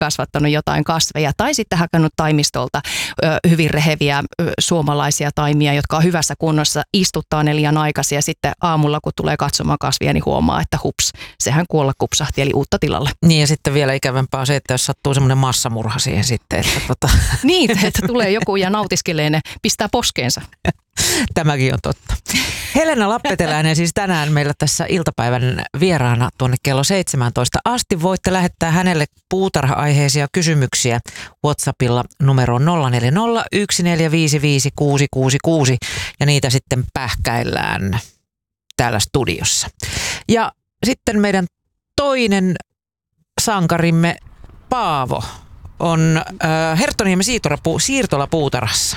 kasvattanut jotain kasveja tai sitten hakannut taimistolta hyvin reheviä suomalaisia taimia, jotka on hyvässä kunnossa, istuttaa ne liian aikaisin ja sitten aamulla kun tulee katsomaan kasvia, niin huomaa, että hups, sehän kuolla kupsahti, eli uutta tilalle. Niin ja sitten vielä ikävämpää on se, että jos sattuu semmoinen massamurha siihen sitten. Että Niin, että tulee joku ja nautiskelee ne, pistää poskeensa. Tämäkin on totta. Helena Lappeteläinen siis tänään meillä tässä iltapäivän vieraana tuonne kello 17 asti. Voitte lähettää hänelle puutarha-aiheisia kysymyksiä WhatsAppilla numeroon 040 1455 666 ja niitä sitten pähkäillään täällä studiossa. Ja sitten meidän toinen sankarimme Paavo on Herttoniemen siirtolapuutarhassa.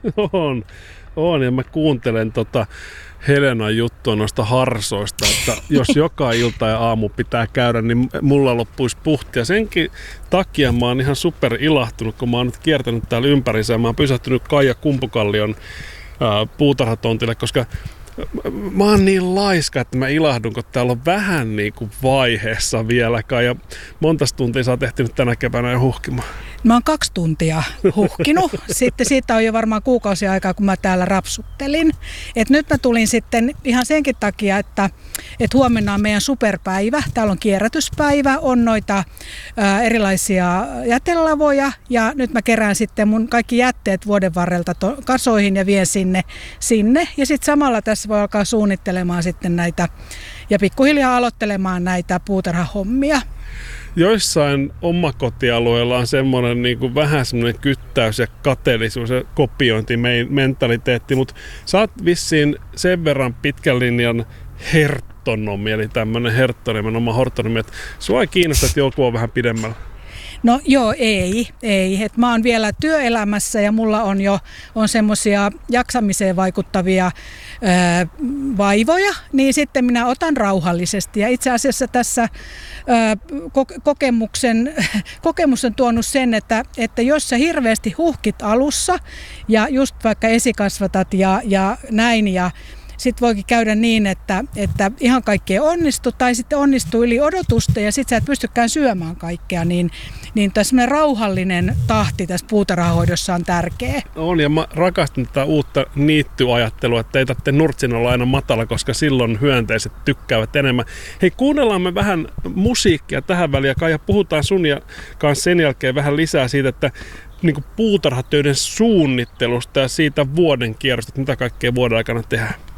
On ja mä kuuntelen Helenan juttua noista harsoista, että jos joka ilta ja aamu pitää käydä, niin mulla loppuisi puhtia. Senkin takia mä oon ihan super ilahtunut, kun mä oon nyt kiertänyt täällä ympärissä ja mä oon pysähtynyt Kaija Kumpukallion puutarhatontille, koska mä oon niin laiska, että mä ilahdun, kun täällä on vähän niin kuin vaiheessa vieläkään ja monta tuntia sä oot ehtinyt tänä keväänä jo huhkimaan. Mä oon 2 tuntia huhkinut. Sitten siitä on jo varmaan kuukausia aikaa, kun mä täällä rapsuttelin. Et nyt mä tulin sitten ihan senkin takia, että huomenna on meidän superpäivä. Täällä on kierrätyspäivä, on noita erilaisia jätelavoja ja nyt mä kerään sitten mun kaikki jätteet vuoden varrelta kasoihin ja vien sinne. Ja sitten samalla tässä voi alkaa suunnittelemaan sitten näitä ja pikkuhiljaa aloittelemaan näitä puutarhahommia. Joissain omakotialueilla on semmoinen niin kuin vähän semmoinen kyttäys ja kateellisuus ja kopiointimentaliteetti, mutta sä oot vissiin sen verran pitkän linjan herttonomi, eli tämmöinen Herttoniemen oma horttonomi, että sua ei kiinnosta, että joku on vähän pidemmällä. No joo, ei. Et mä oon vielä työelämässä ja mulla on semmoisia jaksamiseen vaikuttavia vaivoja, niin sitten minä otan rauhallisesti. Ja itse asiassa tässä kokemus on tuonut sen, että jos sä hirveästi huhkit alussa ja just vaikka esikasvatat ja näin ja sitten voikin käydä niin, että ihan kaikki ei onnistu tai sitten onnistuu yli odotusta ja sitten sä et pystykään syömään kaikkea, niin tämmöinen rauhallinen tahti tässä puutarhahoidossa on tärkeä. On ja mä rakastan tätä uutta niittyajattelua, että ei tarvitse nurtsin olla aina matala, koska silloin hyönteiset tykkäävät enemmän. Hei, kuunnellaan me vähän musiikkia tähän väliin ja puhutaan sun kanssa sen jälkeen vähän lisää siitä, että niin puutarhatöiden suunnittelusta ja siitä vuoden kierrosta, että mitä kaikkea vuoden aikana tehdään.